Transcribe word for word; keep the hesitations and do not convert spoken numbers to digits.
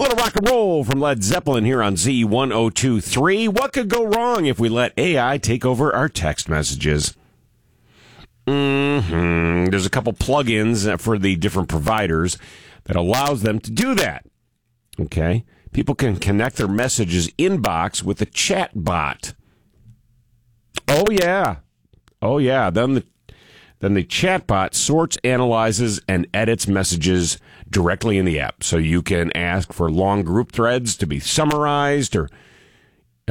A little rock and roll from Led Zeppelin here on Z ten twenty-three. What could go wrong if we let A I take over our text messages? Mm-hmm. There's a couple plugins for the different providers that allows them to do that. Okay? People can connect their messages inbox with a chat bot. Oh, yeah. Oh, yeah. Then the Then the chatbot sorts, analyzes, and edits messages directly in the app. So you can ask for long group threads to be summarized or